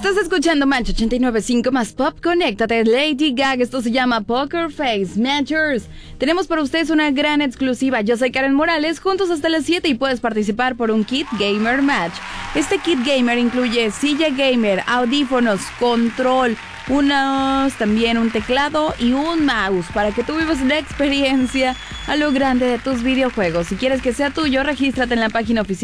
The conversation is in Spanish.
Estás escuchando Match 89.5 más Pop. Conéctate, Lady Gaga. Esto se llama Poker Face. Matchers, tenemos para ustedes una gran exclusiva. Yo soy Karen Morales, juntos hasta las 7 y puedes participar por un kit gamer match. Este kit gamer incluye silla gamer, audífonos, control, también un teclado y un mouse para que tú vivas la experiencia a lo grande de tus videojuegos. Si quieres que sea tuyo, regístrate en la página oficial